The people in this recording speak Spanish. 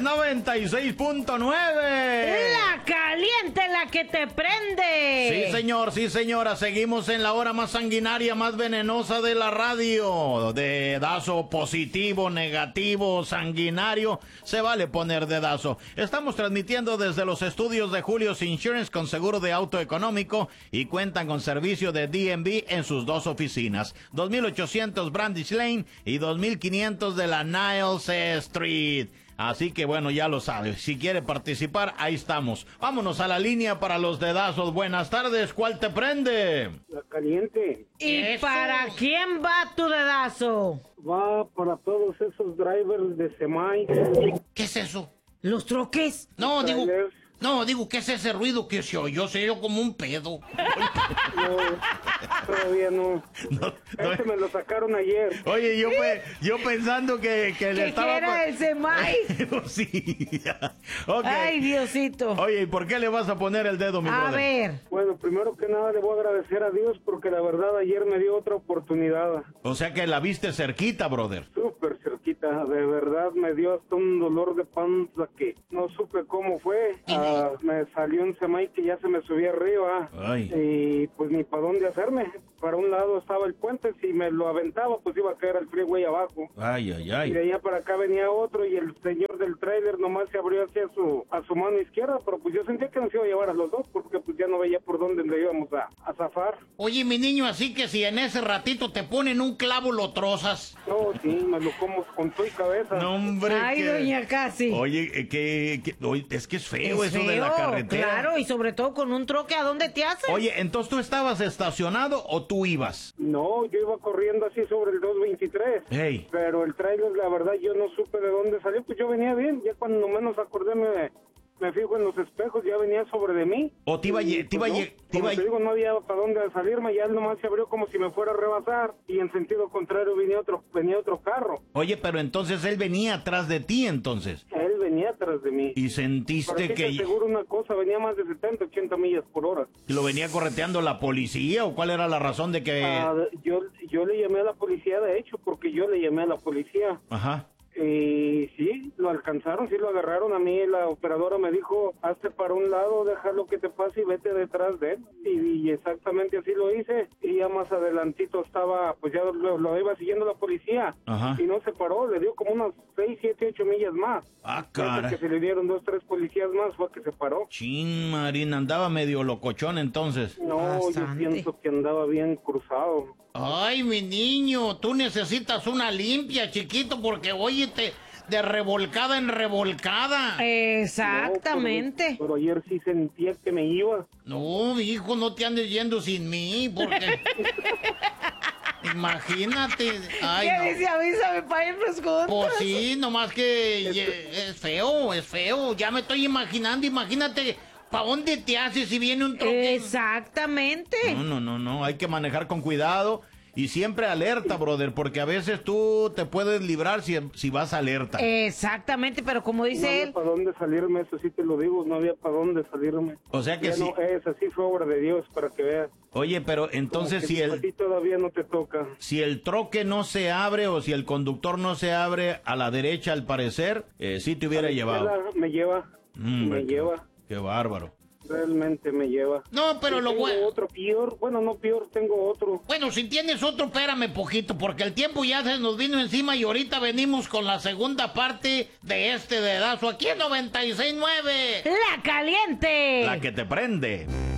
Es 96.9. La caliente, la que te prende. Sí, señor, sí, señora. Seguimos en la hora más sanguinaria, más venenosa de la radio. Dedazo positivo, negativo, sanguinario. Se vale poner dedazo. Estamos transmitiendo desde los estudios de Julio's Insurance con seguro de auto económico y cuentan con servicio de DMV en sus dos oficinas. 2800 Brandish Lane y 2500 de la Niles Street. Así que bueno, ya lo sabe. Si quiere participar, ahí estamos. Vámonos a la línea para los dedazos. Buenas tardes, ¿cuál te prende? La caliente. ¿Y Eso. para quién va tu dedazo? Va para todos esos drivers de semai. ¿Qué es eso? ¿Los troques? No, digo, trailers. ¿qué es ese ruido que se oyó? Se oyó como un pedo. No, todavía no. Ese me lo sacaron ayer. Oye, yo pensando que le ¿Que estaba... era el semai? Sí. Ok. Ay, Diosito. Oye, ¿y por qué le vas a poner el dedo, mi A brother? ver. Bueno, primero que nada le voy a agradecer a Dios porque la verdad ayer me dio otra oportunidad. O sea que la viste cerquita, brother. Súper cerquita, de verdad me dio hasta un dolor de panza que no supe cómo fue. Me salió un semai que ya se me subía arriba. Ay. Y pues ni para dónde hacerme. Para un lado estaba el puente, si me lo aventaba pues iba a caer al freeway abajo. Ay. Y de allá para acá venía otro y el señor del trailer nomás se abrió hacia a su mano izquierda, pero pues yo sentía que nos iba a llevar a los dos porque pues ya no veía por dónde le íbamos a zafar. Oye, mi niño, así que si en ese ratito te ponen un clavo, lo trozas. No, sí, me lo como con todo y cabeza. No, hombre. Ay, doña Casi. Oye, oye, es que es feo eso de la feo, carretera. Claro, y sobre todo con un troque, ¿a dónde te haces? Oye, entonces tú estabas estacionado o tú ibas. No, yo iba corriendo así sobre el 223. Hey. Pero el trailer, la verdad, yo no supe de dónde salió, pues yo venía bien. Ya cuando menos acordé me fijo en los espejos, ya venía sobre de mí. O te iba a Y, pues, no, como te digo, no había para dónde salirme, ya él nomás se abrió como si me fuera a rebasar y en sentido contrario venía otro carro. Oye, pero entonces él venía atrás de ti, entonces. Él venía atrás de mí. Y Pero sentiste sí te que aseguro una cosa, venía más de 70, 80 millas por hora. lo venía correteando la policía, o cuál era la razón de que... Yo le llamé a la policía, de hecho, porque yo le llamé a la policía. Ajá. Y sí, lo alcanzaron, sí lo agarraron. A mí la operadora me dijo, hazte para un lado, deja lo que te pase y vete detrás de él. Y exactamente así lo hice. Y ya más adelantito estaba, pues ya lo iba siguiendo la policía. Ajá. Y no se paró, le dio como unas 6, 7, 8 millas más. Ah, Hasta cara. que se le dieron 2, 3 policías más fue que se paró. Chin, Marina, andaba medio locochón entonces. No, Bastante. yo pienso que andaba bien cruzado. Ay, mi niño, tú necesitas una limpia, chiquito, porque óyete, de revolcada en revolcada. Exactamente. No, pero ayer sí sentía que me iba. No, hijo, no te andes yendo sin mí, porque... Imagínate. Ay, ¿Qué no. dice? Avísame para irnos juntos. Pues sí, nomás que es feo, es feo. Ya me estoy imaginando, imagínate, ¿para dónde te haces si viene un troque? Exactamente. No, hay que manejar con cuidado y siempre alerta, brother, porque a veces tú te puedes librar si vas alerta. Exactamente, pero como No dice había él, para dónde salirme, eso sí te lo digo, no había para dónde salirme. O sea que Ya sí. no es, así fue obra de Dios, para que veas. Oye, pero entonces Como que a ti todavía no te toca. si el troque no se abre o si el conductor no se abre a la derecha, al parecer, sí te hubiera llevado. Me lleva, me lleva, Qué bárbaro. realmente me lleva. No, pero Y lo tengo bueno... otro peor, bueno, no peor, tengo otro. Bueno, si tienes otro, espérame poquito, porque el tiempo ya se nos vino encima y ahorita venimos con la segunda parte de este dedazo aquí en 96.9. la caliente. La que te prende.